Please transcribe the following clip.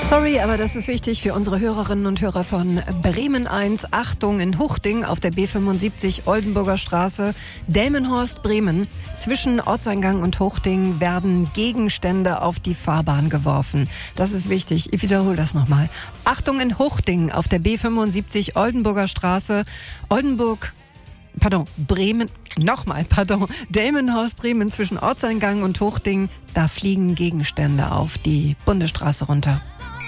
Sorry, aber das ist wichtig für unsere Hörerinnen und Hörer von Bremen 1. Achtung, in Huchting auf der B75 Oldenburger Straße, Delmenhorst, Bremen. Zwischen Ortseingang und Huchting werden Gegenstände auf die Fahrbahn geworfen. Das ist wichtig. Ich wiederhole das nochmal. Achtung, in Huchting auf der B75 Oldenburger Straße, Delmenhorst, Bremen, zwischen Ortseingang und Huchting, da fliegen Gegenstände auf die Bundesstraße runter.